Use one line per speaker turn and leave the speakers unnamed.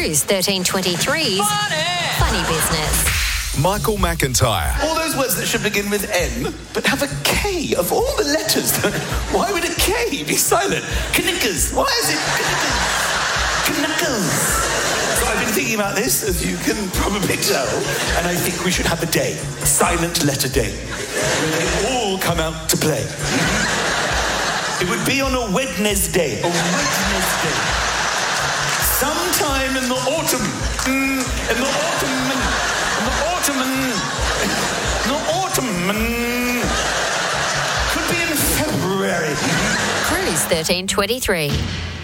Cruise 1323's Funny Business.
Michael McIntyre.
All those words that should begin with N, but have a K of all the letters. Why would a K be silent? Knickers. Why is it Knickers? So I've been thinking about this, as you can probably tell, and I think we should have a day, a silent letter day, where they all come out to play. It would be on a Wednesday. A Wednesday. Sometime in the autumn. In the autumn. Could be in February.
Cruise 1323.